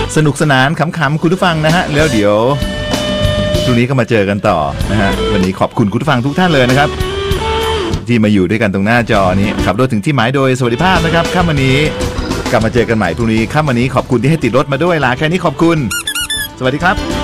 สนุกสนานขำๆคุณผู้ฟังนะฮะแล้วเดี๋ยวพรุ่งนี้ก็มาเจอกันต่อนะฮะวันนี้ขอบคุณคุณผู้ฟังทุกท่านเลยนะครับที่มาอยู่ด้วยกันตรงหน้าจอนี้ขับรถถึงที่หมายโดยสวัสดิภาพนะครับค่ำวันนี้กลับมาเจอกันใหม่พรุ่งนี้ค่ำวันนี้ขอบคุณที่ให้ติดรถมาด้วยลาแค่นี้ขอบคุณสวัสดีครับ